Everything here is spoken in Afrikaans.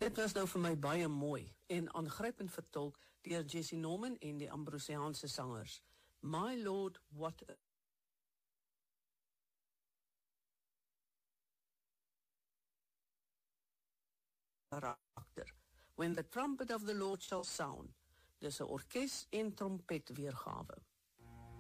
Dit was nou vir my baie mooi en aangrypend vertolk deur Jesse Norman en die Ambrosiaanse sangers. My Lord, what a karakter. When the trumpet of the Lord shall sound. Dis 'n orkes en trompet weergawe.